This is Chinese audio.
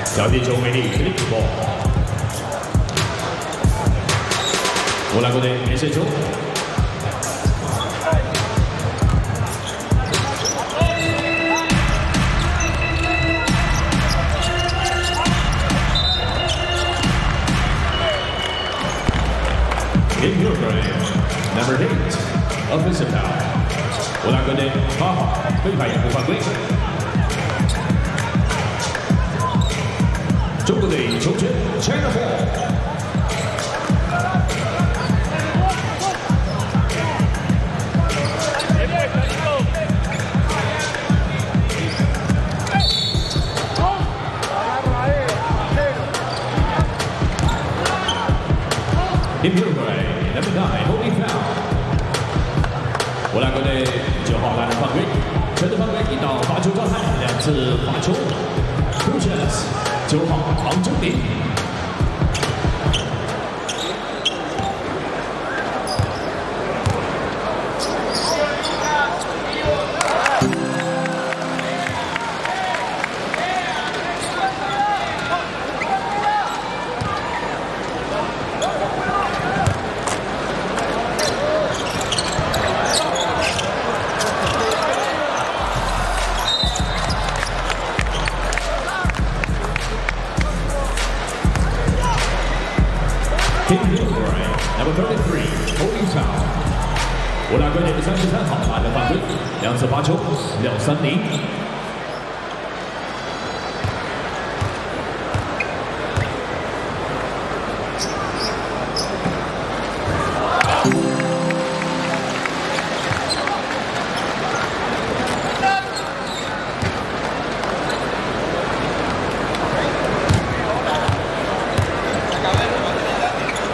小地球为例，click ball。乌拉圭队连线球。 In Uruguay, number 8, offensive foul. 乌拉圭队8号被判掩护犯规。中国队球权 ，China ball。In Uruguay, number 9, holding foul. 乌拉圭队9号拉人犯规，全队犯规引导罚球状态，2次罚球。Buches 9号黄忠林。In Uruguay, number 33, holding foul. 乌拉圭队33号拉人犯规，2次罚球，6-3-0。